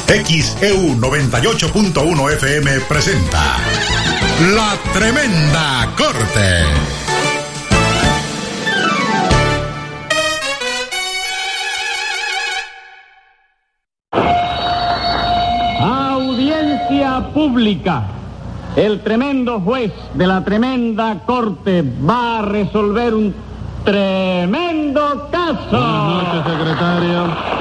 XEU 98.1 FM presenta La Tremenda Corte. Audiencia pública. El tremendo juez de la tremenda corte va a resolver un tremendo caso. Buenas noches, secretario.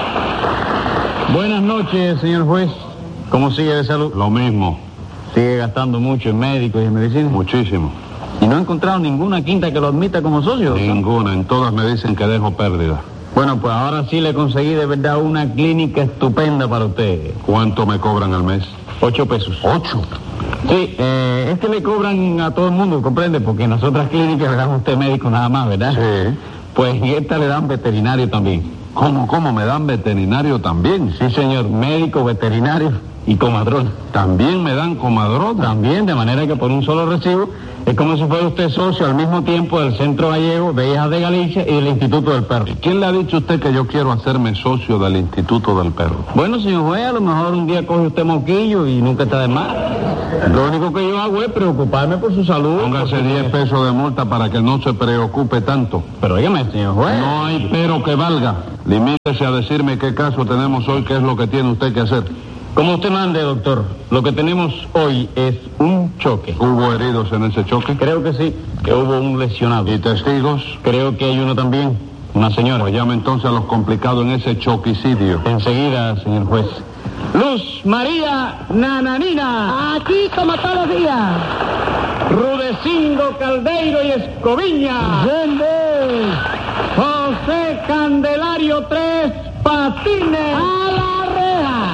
Buenas noches, señor juez. ¿Cómo sigue de salud? Lo mismo. ¿Sigue gastando mucho en médicos y en medicina? Muchísimo. ¿Y no ha encontrado ninguna quinta que lo admita como socio, doctor? Ninguna. En todas me dicen que dejo pérdida. Bueno, pues ahora sí le conseguí de verdad una clínica estupenda para usted. ¿Cuánto me cobran al mes? 8 pesos. ¿8? Sí, es que le cobran a todo el mundo, ¿comprende? Porque en las otras clínicas le dan a usted médico nada más, ¿verdad? Sí. Pues en esta le dan veterinario también. ¿Cómo? ¿Me dan veterinario también? Sí, señor, médico, veterinario y comadrón. ¿También me dan comadrón? También, de manera que por un solo recibo es como si fuera usted socio al mismo tiempo del Centro Gallego de Hijas de Galicia y del Instituto del Perro. ¿Quién le ha dicho a usted que yo quiero hacerme socio del Instituto del Perro? Bueno, señor juez, a lo mejor un día coge usted moquillo y nunca está de más. Lo único que yo hago es preocuparme por su salud. Póngase 10 pesos de multa para que no se preocupe tanto. Pero dígame, señor juez. No hay pero que valga. Limítese a decirme qué caso tenemos hoy, qué es lo que tiene usted que hacer. Como usted mande, doctor, lo que tenemos hoy es un choque. ¿Hubo heridos en ese choque? Creo que sí, que hubo un lesionado. ¿Y testigos? Creo que hay uno también, una señora. Pues llame entonces a los complicados en ese choquicidio. Enseguida, señor juez. Luz María Nananina. Aquí como todos los días. Rudecindo Caldeiro y Escoviña. ¿Dónde? José Candelario Tres Patines. ¡A la reja!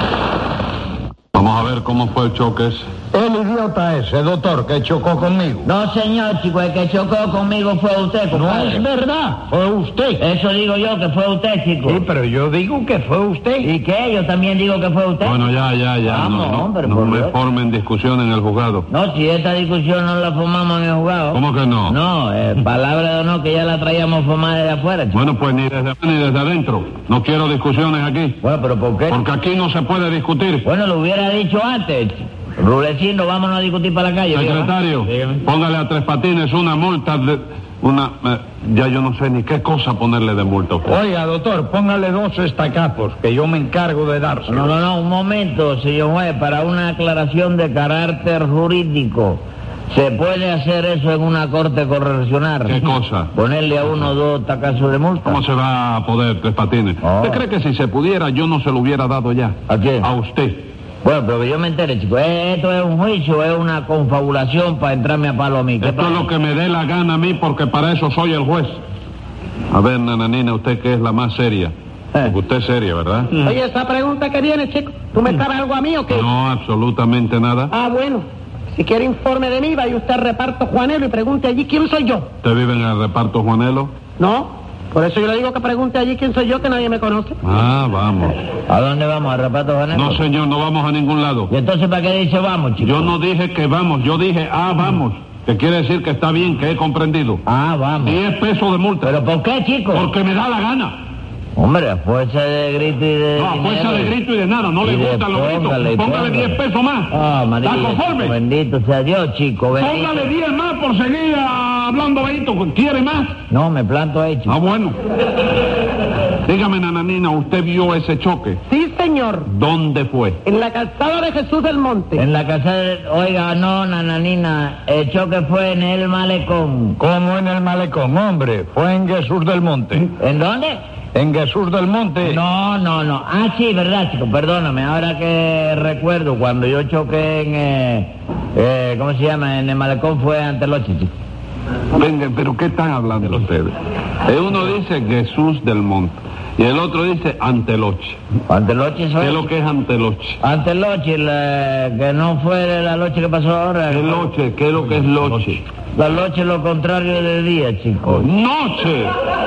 Vamos a ver cómo fue el choque ese. El idiota ese, doctor, que chocó conmigo. No, señor, chico, el que chocó conmigo fue usted, No compadre. es verdad, fue usted. Eso digo yo, que fue usted, chico. Sí, pero yo digo que fue usted. ¿Y qué? Yo también digo que fue usted. Bueno, ya. Vamos, no hombre, no por me Dios. formen discusión en el juzgado. No, si esta discusión no la formamos en el juzgado. ¿Cómo que no? No, palabra de honor que ya la traíamos formada desde afuera, chico. Bueno, pues ni desde adentro. No quiero discusiones aquí. Bueno, pero ¿por qué? Porque aquí no se puede discutir. Bueno, lo hubiera dicho antes, chico. Rulecindo, vámonos a discutir para la calle. Secretario, Dígame. póngale a Tres Patines una multa de... ya yo no sé ni qué cosa ponerle de multa a usted. Oiga, doctor, póngale 2 estacapos, que yo me encargo de dárselo. No, un momento, señor juez, para una aclaración de carácter jurídico. ¿Se puede hacer eso en una corte correccional? ¿Qué cosa? ¿Ponerle a uno 2 tacazos de multa? ¿Cómo se va a poder, Tres Patines? Oh. ¿Usted cree que si se pudiera yo no se lo hubiera dado ya? ¿A quién? A usted. Bueno, pero que yo me entere, chico. Esto es un juicio, es una confabulación para entrarme a palo a mí. ¿Qué Esto es pasa? lo que me dé la gana a mí porque para eso soy el juez. A ver, Nananina, usted que es la más seria. Porque usted es seria, ¿verdad? Oye, esa pregunta que viene, chico, ¿tú me sabes algo a mí o qué? No, absolutamente nada. Ah, bueno, si quiere informe de mí, vaya usted al reparto Juanelo y pregunte allí quién soy yo. ¿Usted vive en el reparto Juanelo? No, por eso yo le digo que pregunte allí quién soy yo, que nadie me conoce. Ah, vamos. ¿A dónde vamos? ¿Al reparto Juanelo? No, señor, no vamos a ningún lado. ¿Y entonces para qué dice vamos, chico? Yo no dije que vamos, yo dije, vamos. Que quiere decir que está bien, que he comprendido. Ah, vamos. 10 pesos de multa. ¿Pero por qué, chico? Porque me da la gana. Hombre, a fuerza de grito y de No, a fuerza de grito y de nada, no le Y de gustan los gritos. Póngale 10 pesos más. Ah, ¿Está conforme? Bendito sea Dios, chico. Bendito. Póngale 10 más por seguir hablando bajito. ¿Quiere más? No, me planto ahí, chico. Ah, bueno. Dígame, Nananina, ¿usted vio ese choque? Sí, señor, ¿Dónde fue? en la calzada de Jesús del Monte. En la casa de... Oiga, no, nananina, el choque fue en el malecón. ¿Cómo en el malecón, hombre? Fue en Jesús del Monte. ¿En dónde? En Jesús del Monte. No. Ah, sí, verdad, chico, perdóname. Ahora que recuerdo, cuando yo choqué en... ¿cómo se llama? En el malecón fue Anteloche, chico. Venga, pero ¿qué están hablando ustedes? Uno dice Jesús del Monte y el otro dice Anteloche. Anteloche ¿Qué es lo que es Anteloche? Anteloche, que no fue la noche que pasó ahora. ¿Qué loche? ¿Qué es lo que es loche? La noche es lo contrario de día, chico. ¡Noche!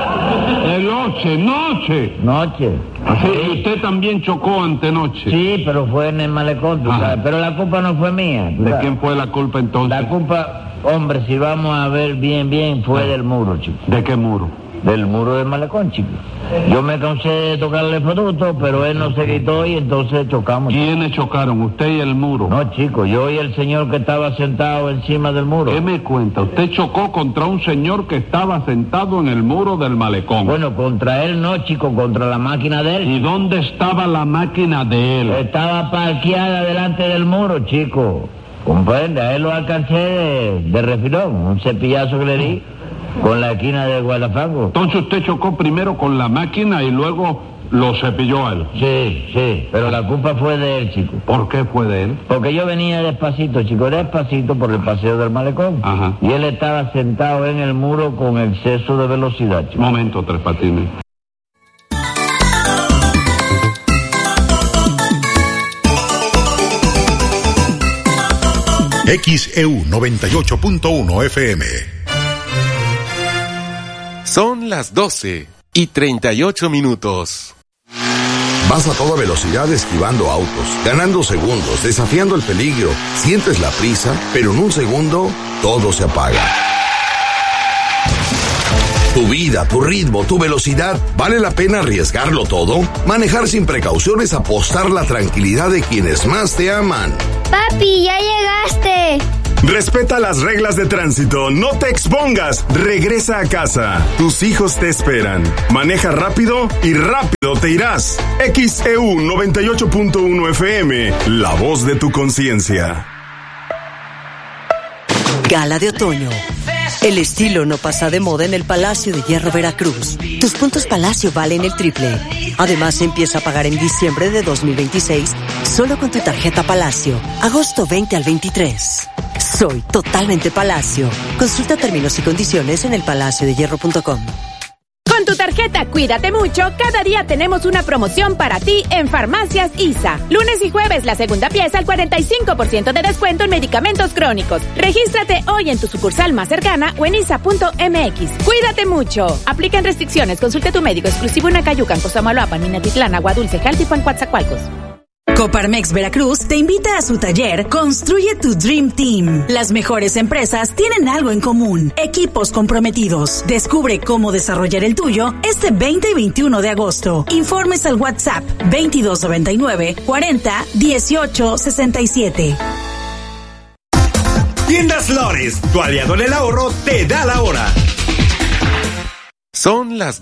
Noche. Noche. Así, y usted también chocó antenoche. Sí, pero fue en el malecón, tú Ajá. sabes. Pero la culpa no fue mía. tú ¿De sabes. quién fue la culpa entonces? La culpa, hombre, si vamos a ver bien, fue del muro, chico. ¿De qué muro? del muro del malecón, chico. Yo me cansé de tocarle fruto, pero él no se quitó y entonces chocamos. ¿Quiénes chocaron? ¿Usted y el muro? No, chico, yo y el señor que estaba sentado encima del muro. ¿Qué me cuenta? Usted chocó contra un señor que estaba sentado en el muro del malecón. Bueno, contra él no, chico, contra la máquina de él. ¿Y dónde estaba la máquina de él? Estaba parqueada delante del muro, chico. Comprende, a él lo alcancé de refilón, un cepillazo que le di con la esquina de Guadafango. Entonces usted chocó primero con la máquina y luego lo cepilló a él. Sí, pero la culpa fue de él, chico. ¿Por qué fue de él? Porque yo venía despacito, chico, despacito por el paseo del malecón. Ajá. Y él estaba sentado en el muro con exceso de velocidad, chico. Momento, Tres Patines. XEU 98.1 FM. Son las 12:38. Vas a toda velocidad esquivando autos, ganando segundos, desafiando el peligro. Sientes la prisa, pero en un segundo todo se apaga. Tu vida, tu ritmo, tu velocidad, ¿vale la pena arriesgarlo todo? Manejar sin precauciones, apostar la tranquilidad de quienes más te aman. Papi, ya llegaste. Respeta las reglas de tránsito, no te expongas, regresa a casa. Tus hijos te esperan. Maneja rápido y rápido te irás. XEU 98.1 FM, la voz de tu conciencia. Gala de otoño. El estilo no pasa de moda en el Palacio de Hierro Veracruz. Tus puntos Palacio valen el triple. Además, empieza a pagar en diciembre de 2026 solo con tu tarjeta Palacio. Agosto 20 al 23. Soy totalmente Palacio. Consulta términos y condiciones en elpalaciodehierro.com. Con tu tarjeta Cuídate Mucho, cada día tenemos una promoción para ti en Farmacias ISA. Lunes y jueves, la segunda pieza al 45% de descuento en medicamentos crónicos. Regístrate hoy en tu sucursal más cercana o en isa.mx. Cuídate mucho. Aplican restricciones. Consulte a tu médico exclusivo en Acayucan, Cosamaloapan, Minatitlán, Agua Dulce, Jaltipan, Coatzacoalcos. Coparmex Veracruz te invita a su taller Construye tu Dream Team. Las mejores empresas tienen algo en común: equipos comprometidos. Descubre cómo desarrollar el tuyo este 20 y 21 de agosto. Informes al WhatsApp 2299 40 18 67. Tiendas Lores, tu aliado en el ahorro, te da la hora. Son las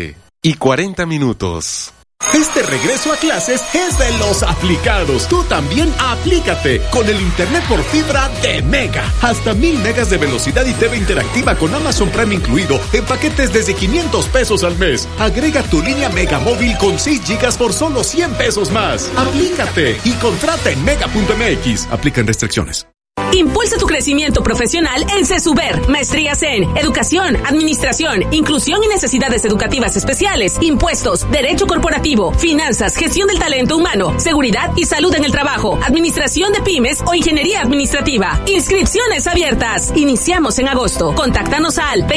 12:40. Este regreso a clases es de los aplicados. Tú también aplícate con el internet por fibra de Mega. Hasta 1000 megas de velocidad y TV interactiva con Amazon Prime incluido en paquetes desde 500 pesos al mes. Agrega tu línea Mega móvil con 6 gigas por solo 100 pesos más. Aplícate y contrata en mega.mx. Aplican restricciones. Impulsa tu crecimiento profesional en CESUBER. Maestrías en Educación, Administración, Inclusión y Necesidades Educativas Especiales, Impuestos, Derecho Corporativo, Finanzas, Gestión del Talento Humano, Seguridad y Salud en el Trabajo, Administración de Pymes o Ingeniería Administrativa. Inscripciones abiertas. Iniciamos en agosto. Contáctanos al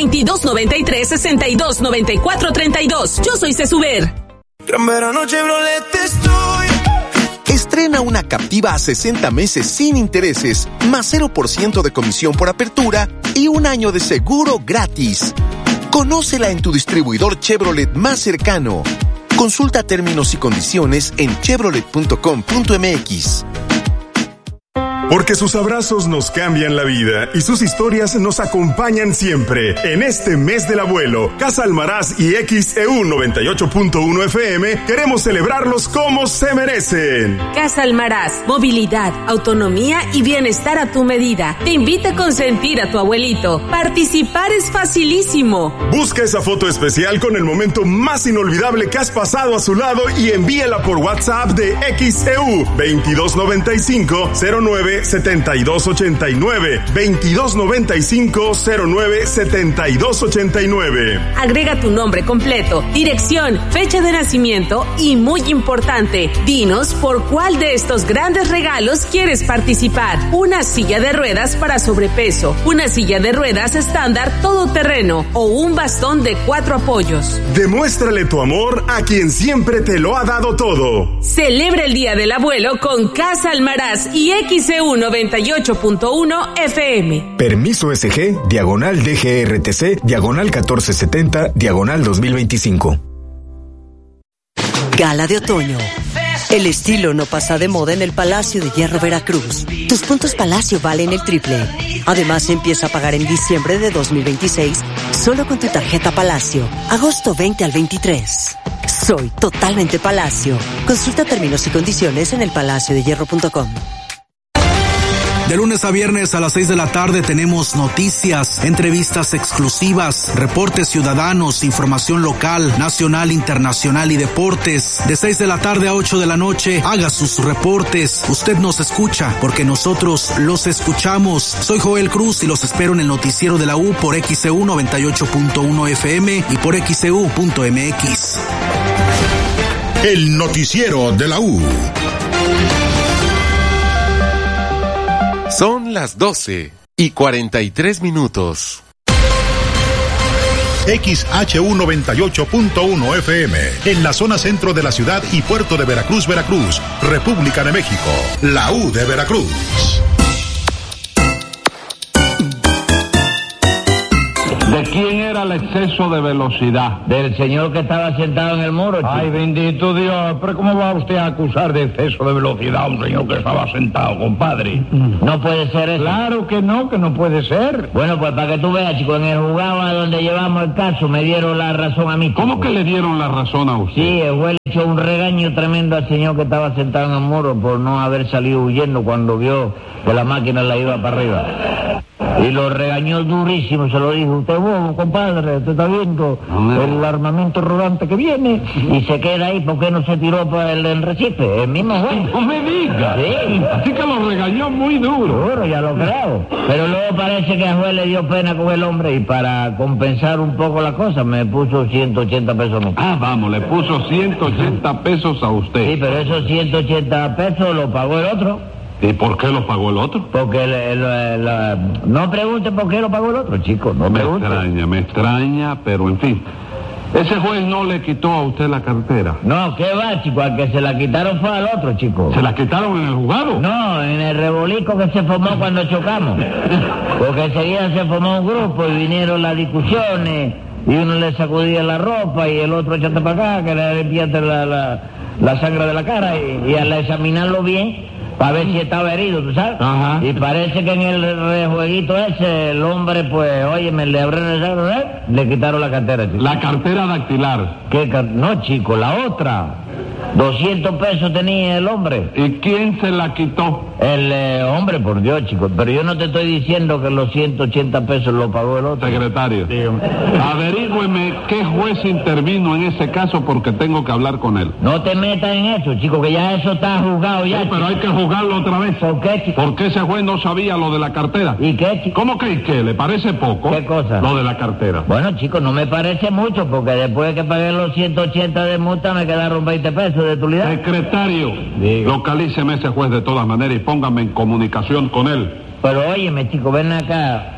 2293-629432. Yo soy CESUBER. Gran verano Chevrolet estoy. Estrena una Captiva a 60 meses sin intereses, más 0% de comisión por apertura y un año de seguro gratis. Conócela en tu distribuidor Chevrolet más cercano. Consulta términos y condiciones en chevrolet.com.mx. Porque sus abrazos nos cambian la vida y sus historias nos acompañan siempre. En este mes del abuelo, Casa Almaraz y XEU 98.1 FM queremos celebrarlos como se merecen. Casa Almaraz, movilidad, autonomía y bienestar a tu medida. Te invita a consentir a tu abuelito. Participar es facilísimo. Busca esa foto especial con el momento más inolvidable que has pasado a su lado y envíala por WhatsApp de XEU 2295-09-7289 2295-09-7289. Agrega tu nombre completo, dirección, fecha de nacimiento y, muy importante, dinos por cuál de estos grandes regalos quieres participar. Una silla de ruedas para sobrepeso, una silla de ruedas estándar todoterreno o un bastón de 4 apoyos. Demuéstrale tu amor a quien siempre te lo ha dado todo. Celebra el Día del Abuelo con Casa Almaraz y XEU XEU 98.1 FM. Permiso SG, diagonal DGRTC, diagonal 1470, diagonal 2025. Gala de otoño. El estilo no pasa de moda en el Palacio de Hierro Veracruz. Tus puntos Palacio valen el triple. Además, empieza a pagar en diciembre de 2026 solo con tu tarjeta Palacio. Agosto 20 al 23. Soy totalmente Palacio. Consulta términos y condiciones en elpalaciodehierro.com. De lunes a viernes a las 6 de la tarde tenemos noticias, entrevistas exclusivas, reportes ciudadanos, información local, nacional, internacional y deportes. De 6 de la tarde a 8 de la noche, haga sus reportes. Usted nos escucha porque nosotros los escuchamos. Soy Joel Cruz y los espero en el noticiero de la U por XEU 98.1 FM y por XEU.mx. El noticiero de la U. Son las 12:43. XHU 98.1 FM, en la zona centro de la ciudad y puerto de Veracruz, Veracruz, República de México, la U de Veracruz. ¿De quién era el exceso de velocidad? Del señor que estaba sentado en el muro, chico. Ay, bendito Dios, pero ¿cómo va usted a acusar de exceso de velocidad a un señor que estaba sentado, compadre? No puede ser eso. Claro que no puede ser. Bueno, pues para que tú veas, chico, en el juzgado a donde llevamos el caso me dieron la razón a mí. Chico. ¿Cómo que le dieron la razón a usted? Sí, el juez le echó un regaño tremendo al señor que estaba sentado en el muro por no haber salido huyendo cuando vio que la máquina la iba para arriba. Y lo regañó durísimo, se lo dijo: usted es bobo, compadre, usted está viendo el armamento rodante que viene, y se queda ahí. ¿Por qué no se tiró para el recife? El mismo juez. No me diga. Sí. Así que lo regañó muy duro. Duro, ya lo creo. Pero luego parece que al juez le dio pena con el hombre y para compensar un poco la cosa me puso 180 pesos más. Ah, vamos, le puso 180 pesos a usted. Sí, pero esos 180 pesos lo pagó el otro. ¿Y por qué lo pagó el otro? Porque no pregunte por qué lo pagó el otro, chico, no pregunte. Me extraña, pero en fin. ¿Ese juez no le quitó a usted la cartera? No, ¿qué va, chico? Al que se la quitaron fue al otro, chico. ¿Se la quitaron en el juzgado? No, en el rebolico que se formó cuando chocamos. Porque enseguida se formó un grupo y vinieron las discusiones, y uno le sacudía la ropa y el otro échate para acá, que le limpiaste la sangre de la cara, y al examinarlo bien, para ver si estaba herido, ¿tú sabes? Ajá. Y parece que en el rejueguito ese, el hombre, pues, óyeme, le quitaron la cartera, chico. ¿La cartera dactilar? No, chico, la otra. 200 pesos tenía el hombre. ¿Y quién se la quitó? El hombre, por Dios, chico. Pero yo no te estoy diciendo que los 180 pesos lo pagó el otro. Secretario, averígüeme qué juez intervino en ese caso porque tengo que hablar con él. No te metas en eso, chico, que ya eso está juzgado ya. Sí, pero hay que juzgarlo otra vez. ¿Por qué, chico? Porque ese juez no sabía lo de la cartera. ¿Y qué, chico? ¿Cómo que y qué? ¿Le parece poco? ¿Qué cosa? Lo de la cartera. Bueno, chico, no me parece mucho porque después de que pagué los 180 de multa me quedaron 20 pesos de utilidad. Secretario, localíceme ese juez de todas maneras y póngame en comunicación con él. Pero óyeme, chico, ven acá.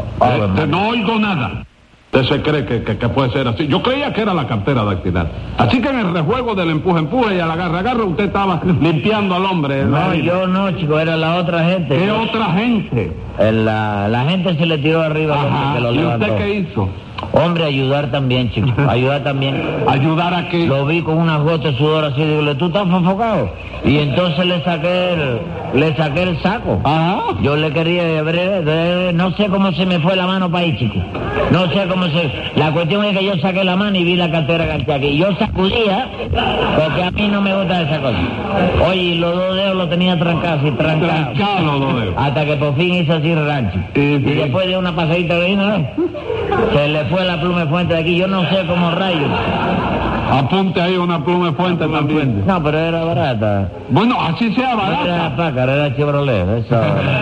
No oigo nada. ¿Usted se cree que puede ser así? Yo creía que era la cartera dactilar. Así que en el rejuego del empuje y al agarre, usted estaba limpiando al hombre. No, yo no, chico, era la otra gente. ¿Qué otra gente? La gente se le tiró arriba. Ajá. Que lo ¿Y levantó. usted qué hizo? Hombre, ayudar también, chico. Ayudar también. ¿Ayudar a qué? Lo vi con unas gotas de sudor así, digo, ¿tú estás sofocado? Y entonces le saqué el saco. Ajá. Yo le quería abrir, no sé cómo se me fue la mano para ahí, chico. No sé cómo la cuestión es que yo saqué la mano y vi la cartera que aquí. Y yo sacudía, porque a mí no me gusta esa cosa. Oye, los dos dedos los tenía trancados, así, trancados. Trancados los dos dedos. Hasta que por fin hizo así rancho. Y después de una pasadita de vino, se le fue la pluma de fuente de aquí, yo no sé cómo rayos. Apunte ahí una pluma de fuente también. No, pero era barata. Bueno, así sea barata. Era Packard, era Chevrolet, eso.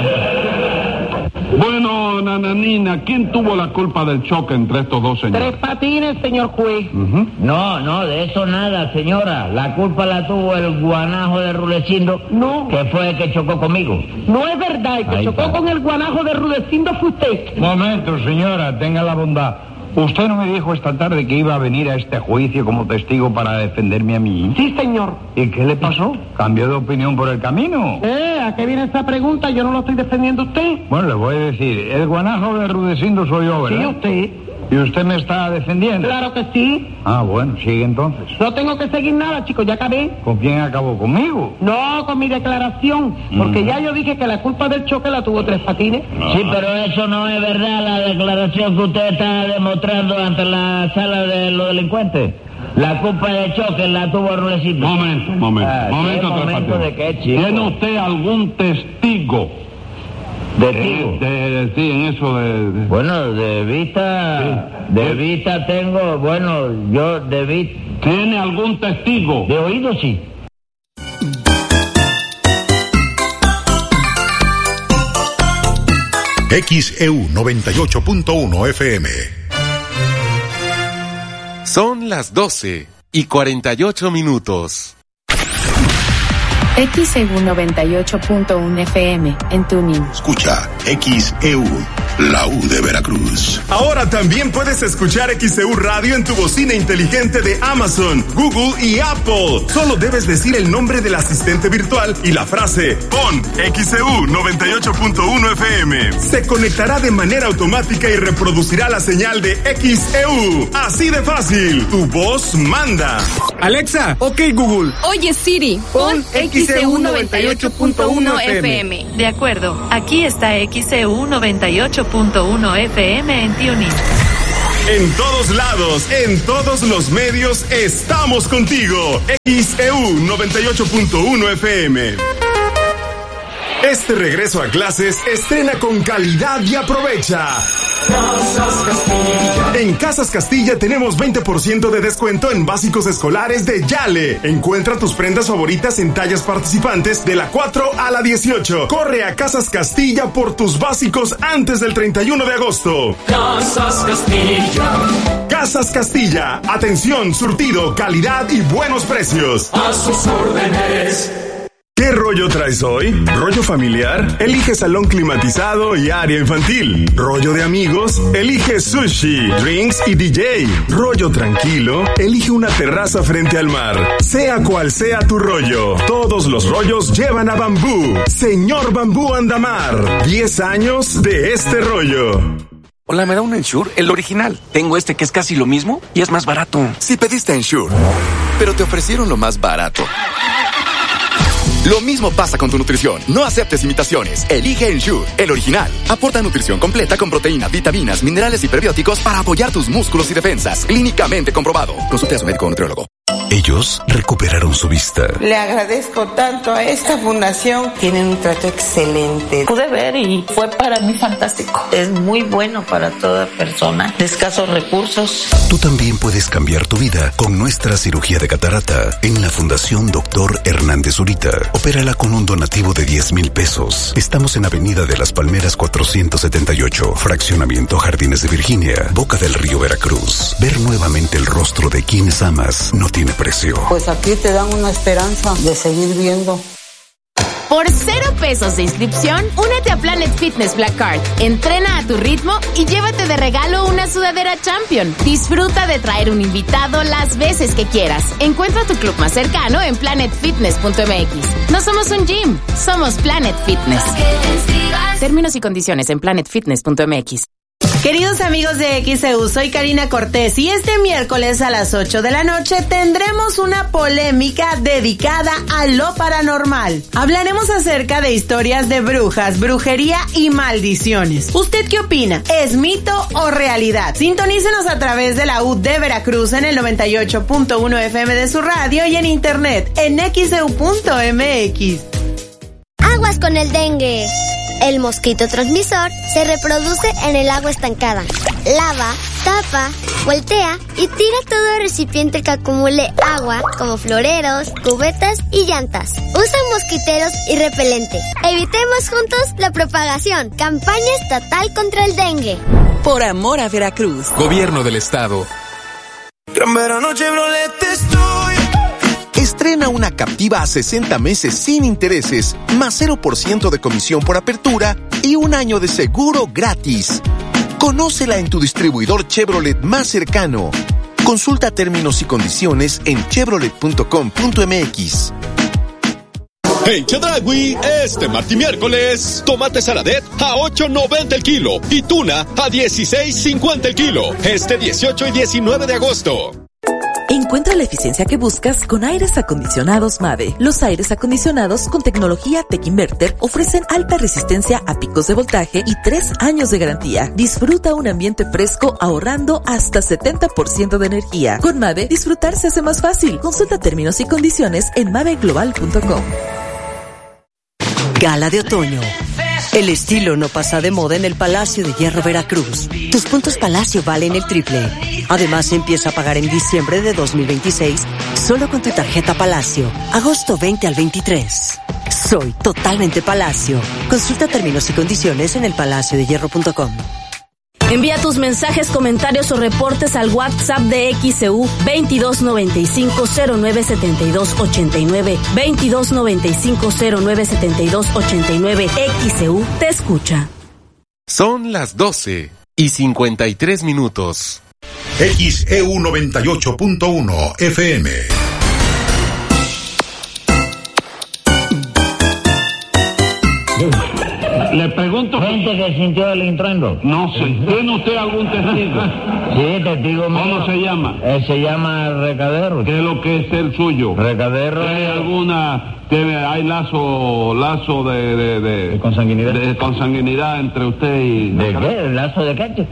Bueno, nananina, ¿quién tuvo la culpa del choque entre estos dos señores? Tres Patines, señor juez. No, de eso nada, señora. La culpa la tuvo el guanajo de Rudecindo, que fue el que chocó conmigo. No es verdad, el que chocó con el guanajo de Rudecindo fue usted. Momento, señora, tenga la bondad. ¿Usted no me dijo esta tarde que iba a venir a este juicio como testigo para defenderme a mí? Sí, señor. ¿Y qué le pasó? ¿Cambió de opinión por el camino? ¿A qué viene esa pregunta? Yo no lo estoy defendiendo a usted. Bueno, le voy a decir, el guanajo de Rudecindo soy yo, ¿verdad? Sí, usted. ¿Y usted me está defendiendo? Claro que sí. Ah, bueno, sigue entonces. No tengo que seguir nada, chicos, ya acabé. ¿Con quién acabó? ¿Conmigo? No, con mi declaración. Porque ya yo dije que la culpa del choque la tuvo Tres Patines. Sí, pero eso no es verdad, la declaración que usted está demostrando ante la sala de los delincuentes. La culpa del choque la tuvo Rudecindo. Momento, ¿de qué, chico? ¿Tiene usted algún testigo? Sí, en eso de... Bueno, de vista... Sí. De vista tengo... Bueno, yo de vista... ¿Tiene algún testigo? De oído, sí. XEU 98.1 FM. Son las 12:48. XEU 98.1 FM en Tuning. Escucha XEU, la U de Veracruz. Ahora también puedes escuchar XEU Radio en tu bocina inteligente de Amazon, Google y Apple. Solo debes decir el nombre del asistente virtual y la frase pon XEU 98.1 FM. Se conectará de manera automática y reproducirá la señal de XEU. Así de fácil. Tu voz manda. Alexa, ok Google. Oye Siri, pon XEU 98.1 FM. De acuerdo, aquí está XEU 98.1 FM en TuneIn. En todos lados, en todos los medios, estamos contigo. XEU 98.1 FM. Este regreso a clases estrena con calidad y aprovecha. Casas Castilla. En Casas Castilla tenemos 20% de descuento en básicos escolares de Yale. Encuentra tus prendas favoritas en tallas participantes de la 4 a la 18. Corre a Casas Castilla por tus básicos antes del 31 de agosto. Casas Castilla. Casas Castilla. Atención, surtido, calidad y buenos precios. A sus órdenes. ¿Qué rollo traes hoy? ¿Rollo familiar? Elige salón climatizado y área infantil. ¿Rollo de amigos? Elige sushi, drinks y DJ. ¿Rollo tranquilo? Elige una terraza frente al mar. Sea cual sea tu rollo, todos los rollos llevan a Bambú. Señor Bambú Andamar, 10 años de este rollo. Hola, ¿me da un Ensure? El original. Tengo este que es casi lo mismo y es más barato. Si pediste Ensure, pero te ofrecieron lo más barato. Lo mismo pasa con tu nutrición. No aceptes imitaciones. Elige Ensure, el original. Aporta nutrición completa con proteínas, vitaminas, minerales y prebióticos para apoyar tus músculos y defensas. Clínicamente comprobado. Consulte a su médico o nutriólogo. Ellos recuperaron su vista. Le agradezco tanto a esta fundación. Tienen un trato excelente. Pude ver y fue para mí fantástico. Es muy bueno para toda persona de escasos recursos. Tú también puedes cambiar tu vida con nuestra cirugía de catarata en la Fundación Dr. Hernández Zurita. Opérala con un donativo de 10,000 pesos. Estamos en Avenida de las Palmeras 478, Fraccionamiento Jardines de Virginia, Boca del Río, Veracruz. Ver nuevamente el rostro de quienes amas no tiene precio. Pues aquí te dan una esperanza de seguir viendo. Por 0 pesos de inscripción, únete a Planet Fitness Black Card. Entrena a tu ritmo y llévate de regalo una sudadera Champion. Disfruta de traer un invitado las veces que quieras. Encuentra tu club más cercano en planetfitness.mx. No somos un gym, somos Planet Fitness. Términos y condiciones en planetfitness.mx. Queridos amigos de XEU, soy Karina Cortés y este miércoles a las 8 de la noche tendremos una polémica dedicada a lo paranormal. Hablaremos acerca de historias de brujas, brujería y maldiciones. ¿Usted qué opina? ¿Es mito o realidad? Sintonícenos a través de la U de Veracruz en el 98.1 FM de su radio y en internet en xeu.mx. Aguas con el dengue. El mosquito transmisor se reproduce en el agua estancada. Lava, tapa, voltea y tira todo recipiente que acumule agua, como floreros, cubetas y llantas. Usa mosquiteros y repelente. Evitemos juntos la propagación. Campaña estatal contra el dengue. Por amor a Veracruz. Gobierno del Estado. Gran verano Chevrolet estoy. Estrena una Captiva a 60 meses sin intereses, más 0% de comisión por apertura y un año de seguro gratis. Conócela en tu distribuidor Chevrolet más cercano. Consulta términos y condiciones en chevrolet.com.mx. En Chedragui, este martes y miércoles, tomate saladet a $8.90 el kilo y tuna a $16.50 el kilo. Este 18 y 19 de agosto. Encuentra la eficiencia que buscas con aires acondicionados Mave. Los aires acondicionados con tecnología Tech Inverter ofrecen alta resistencia a picos de voltaje y 3 años de garantía. Disfruta un ambiente fresco ahorrando hasta 70% de energía. Con Mave, disfrutar se hace más fácil. Consulta términos y condiciones en maveglobal.com. Gala de otoño. El estilo no pasa de moda en el Palacio de Hierro Veracruz. Tus puntos Palacio valen el triple. Además, empieza a pagar en diciembre de 2026 solo con tu tarjeta Palacio. Agosto 20 al 23. Soy totalmente Palacio. Consulta términos y condiciones en elpalaciodehierro.com. Envía tus mensajes, comentarios o reportes al WhatsApp de XEU 2295-097289. 2295-097289. XEU te escucha. Son las 12:53. XEU 98.1 FM. Le pregunto... Gente que sintió el intruendo. No sé. ¿Tiene usted algún testigo? Sí, testigo mío. ¿Cómo se llama? Se llama Recadero. ¿Qué es lo que es el suyo? Recadero. ¿Hay alguna... hay lazo de consanguinidad? De consanguinidad entre usted y... ¿De qué? ¿Lazo de qué?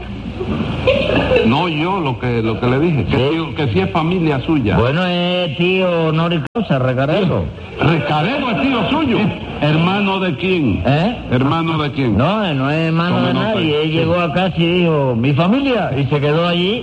No, yo lo que le dije, que si es familia suya. Bueno, es tío honor y causa, Recadero. ¿Recadero es tío suyo? ¿Hermano de quién? ¿Hermano de quién? No, no es hermano de nadie. Él llegó acá y dijo, mi familia, y se quedó allí.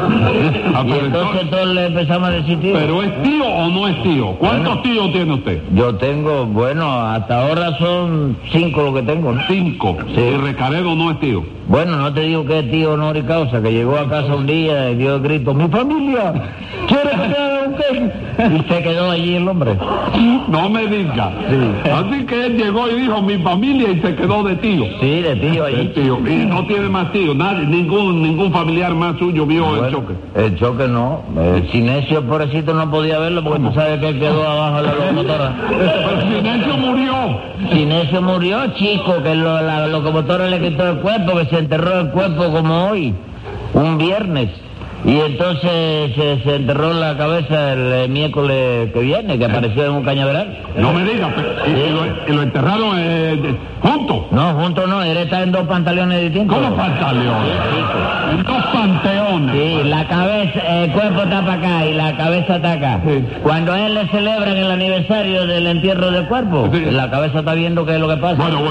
Y entonces todos le empezamos a decir tío. ¿Pero es tío o no es tío? ¿Cuántos tíos tiene usted? Yo tengo, hasta ahora son 5 lo que tengo, ¿no? 5. Sí. ¿Y Recaredo no es tío? Bueno, no te digo que es tío honor y causa, que llegó a casa un día y dio el grito, mi familia, ¿quieres que te haga un qué? Y se quedó allí el hombre. No me diga. Sí. Así que él llegó y dijo, mi familia, y se quedó de tío. Sí, de tío allí. Tío. Y no tiene más tío, nadie, ningún familiar más suyo vio el choque. El choque no. El Sinesio, pobrecito, no podía verlo porque tú sabes que él quedó abajo de la locomotora. Pero Sinesio murió. Sinesio murió, chico, que la locomotora le quitó el cuerpo, que se enterró el cuerpo como hoy, un viernes. Y entonces se enterró la cabeza el miércoles que viene, que apareció en un cañaveral. No me digas, ¿y lo enterraron juntos? No, juntos no, él está en 2 pantalones distintos. ¿Cómo pantalones? En 2 panteones. Sí, la cabeza, el cuerpo está para acá y la cabeza está acá. Sí. Cuando a él le celebran el aniversario del entierro del cuerpo, sí, la cabeza está viendo qué es lo que pasa. Bueno.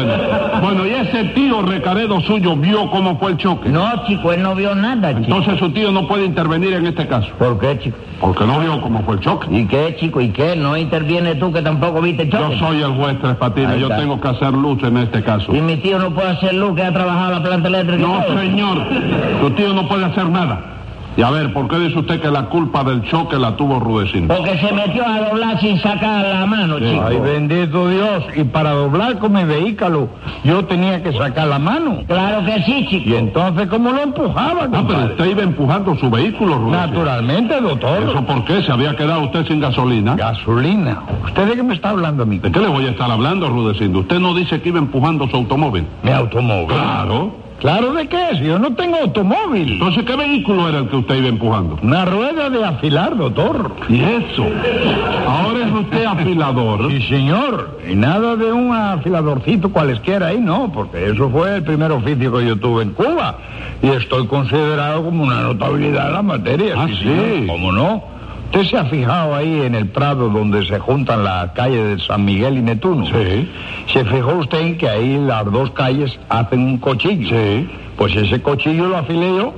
Bueno, ¿y ese tío Recaredo suyo vio cómo fue el choque? No, chico, él no vio nada, chico. Entonces su tío no puede intervenir en este caso. ¿Por qué, chico? Porque no vio cómo fue el choque. ¿Y qué, chico? ¿Y qué? ¿No interviene tú que tampoco viste el choque? Yo soy el juez Tres Patines, yo tengo que hacer luz en este caso. ¿Y mi tío no puede hacer luz que ha trabajado la planta eléctrica? No, señor, tu tío no puede hacer nada. Y a ver, ¿por qué dice usted que la culpa del choque la tuvo Rudecindo? Porque se metió a doblar sin sacar la mano, sí, chico. Ay, bendito Dios. Y para doblar con mi vehículo, yo tenía que sacar la mano. Claro que sí, chico. Y entonces, ¿cómo lo empujaba, compadre? Pero usted iba empujando su vehículo, Rudecindo. Naturalmente, doctor. ¿Eso por qué? ¿Se había quedado usted sin gasolina? ¿Gasolina? ¿Usted de qué me está hablando a mí? ¿De qué le voy a estar hablando, Rudecindo? Usted no dice que iba empujando su automóvil. ¿Mi automóvil? Claro. ¿Claro de qué? Si yo no tengo automóvil. Entonces, ¿qué vehículo era el que usted iba empujando? Una rueda de afilar, doctor. ¿Y eso? ¿Ahora es usted afilador? Sí, señor. Y nada de un afiladorcito cualesquiera ahí, no, porque eso fue el primer oficio que yo tuve en Cuba. Y estoy considerado como una notabilidad en la materia. Ah, sí. ¿Cómo no? ¿Usted se ha fijado ahí en el prado donde se juntan las calles de San Miguel y Netuno? Sí. ¿Se fijó usted en que ahí las 2 calles hacen un cochillo? Sí. Pues ese cochillo lo afilé yo.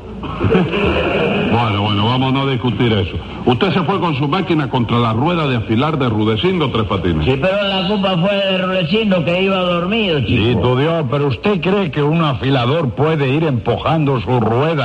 Bueno, vamos a no discutir eso. Usted se fue con su máquina contra la rueda de afilar de Rudecindo Tres Patines. Sí, pero la culpa fue de Rudecindo, que iba dormido, chico. Sí, tu Dios, pero ¿usted cree que un afilador puede ir empujando su rueda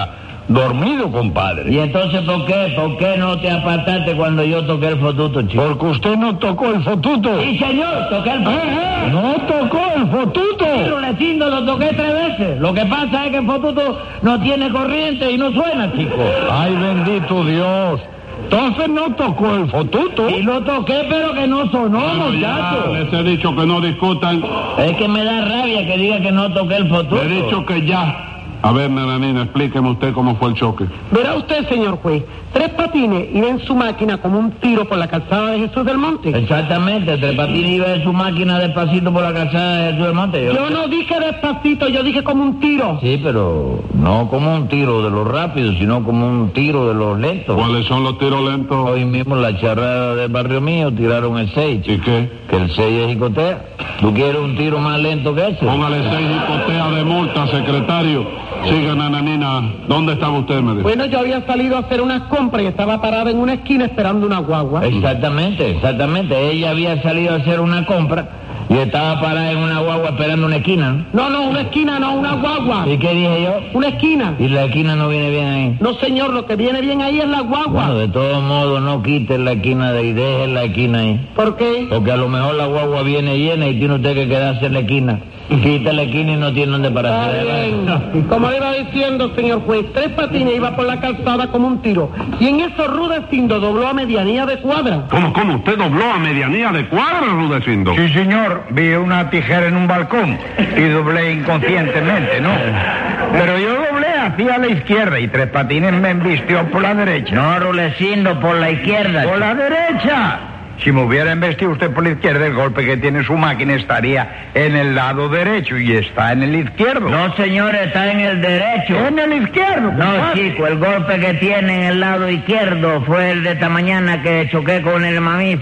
Dormido, compadre. ¿Y entonces por qué? ¿Por qué no te apartaste cuando yo toqué el fotuto, chico? Porque usted no tocó el fotuto. Sí, señor, toqué el fotuto. No tocó el fotuto. Sí, Rulecindo, lo toqué 3 veces. Lo que pasa es que el fotuto no tiene corriente y no suena, chico. Ay, bendito Dios. Entonces no tocó el fotuto. Y lo toqué, pero que no sonó, muchacho. Les he dicho que no discutan. Es que me da rabia que diga que no toqué el fotuto. Le he dicho que ya. A ver, nananina, explíqueme usted cómo fue el choque. Verá usted, señor juez, Tres Patines iba en su máquina como un tiro por la calzada de Jesús del Monte. Exactamente, Tres Patines iba en su máquina despacito por la calzada de Jesús del Monte. Yo no dije despacito, yo dije como un tiro. Sí, pero no como un tiro de los rápidos, sino como un tiro de los lentos. ¿Cuáles son los tiros lentos? Hoy mismo la charrada del barrio mío tiraron el 6. ¿Y qué? Que el 6 es jicotea. ¿Tú quieres un tiro más lento que ese? Póngale 6 jicotea de multa, secretario. Siga, nananina. ¿Dónde estaba usted, me dijo? Bueno, yo había salido a hacer unas compras y estaba parada en una esquina esperando una guagua. Exactamente. Ella había salido a hacer una compra y estaba parada en una guagua esperando una esquina. No, una esquina no, una guagua. ¿Y qué dije yo? Una esquina. ¿Y la esquina no viene bien ahí? No, señor, lo que viene bien ahí es la guagua. Bueno, de todos modos, no quites la esquina de ahí, deje la esquina ahí. ¿Por qué? Porque a lo mejor la guagua viene llena y tiene usted que quedarse en la esquina. Quita la esquina y no tiene dónde pararse. Como le iba diciendo, señor juez, Tres Patines iba por la calzada como un tiro. Y en eso Rudecindo dobló a medianía de cuadra. ¿Cómo? ¿Usted dobló a medianía de cuadra, Rudecindo? Sí, señor. Vi una tijera en un balcón y doblé inconscientemente, ¿no? Pero yo doblé hacia la izquierda y Tres Patines me embistió por la derecha. No, Rudecindo, por la izquierda. ¡Por la derecha! Si me hubiera embestido usted por la izquierda, el golpe que tiene su máquina estaría en el lado derecho y está en el izquierdo. No, señor, está en el derecho. ¿En el izquierdo? No, chico, el golpe que tiene en el lado izquierdo fue el de esta mañana que choqué con el mamífero.